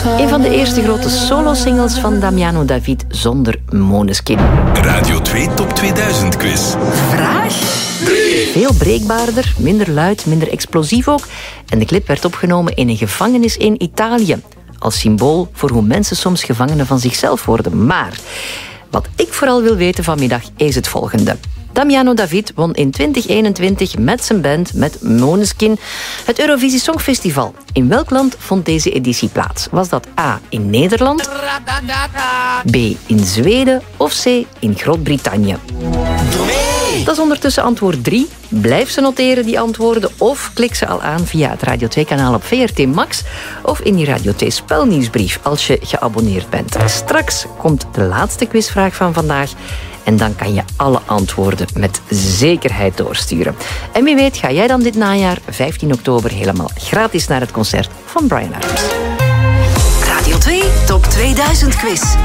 Een van de eerste grote solo-singles van Damiano David zonder Måneskin. Radio 2 Top 2000 quiz. Vraag 3. Veel breekbaarder, minder luid, minder explosief ook. En de clip werd opgenomen in een gevangenis in Italië. Als symbool voor hoe mensen soms gevangenen van zichzelf worden. Maar wat ik vooral wil weten vanmiddag is het volgende. Damiano David won in 2021 met zijn band, met Måneskin, het Eurovisie Songfestival. In welk land vond deze editie plaats? Was dat A, in Nederland, B, in Zweden of C, in Groot-Brittannië? Dat is ondertussen antwoord 3. Blijf ze noteren, die antwoorden, of klik ze al aan via het Radio 2-kanaal op VRT Max of in die Radio 2 spelnieuwsbrief als je geabonneerd bent. Straks komt de laatste quizvraag van vandaag en dan kan je alle antwoorden met zekerheid doorsturen. En wie weet ga jij dan dit najaar, 15 oktober, helemaal gratis naar het concert van Bryan Adams. Radio 2 Top 2000 quiz.